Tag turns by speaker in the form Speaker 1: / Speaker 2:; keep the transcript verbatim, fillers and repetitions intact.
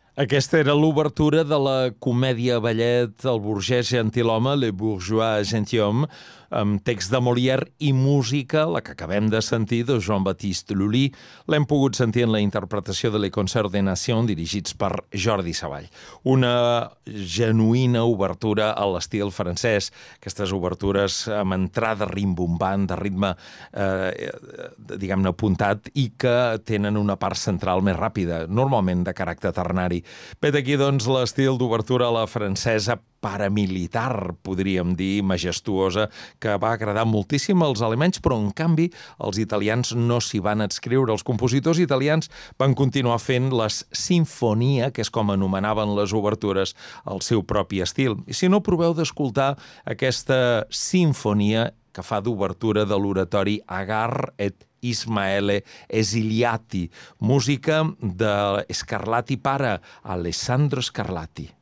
Speaker 1: Aquesta era l'obertura de la comèdia ballet El burgès gentilhome, Le bourgeois gentilhomme, amb text de Molière i música, la que acabem de sentir, de Jean-Baptiste Lully. L'hem pogut sentir en la interpretació de Les Concerts des Nations, dirigits per Jordi Savall. Una genuïna obertura a l'estil francès, aquestes obertures amb entrada rimbombant, de ritme, eh, diguem-ne, apuntat, i que tenen una part central més ràpida, normalment de caràcter ternari. Vet aquí, doncs, l'estil d'obertura a la francesa paramilitar, podríem dir, majestuosa, que va agradar moltíssim als alemanys, però, en canvi, els italians no s'hi van adscriure. Els compositors italians van continuar fent les sinfonia, que és com anomenaven les obertures, al seu propi estil. I si no, proveu d'escoltar aquesta sinfonia que fa d'obertura de l'oratori Agar et Ismaele Esiliati, música de Scarlatti pare, Alessandro Scarlatti.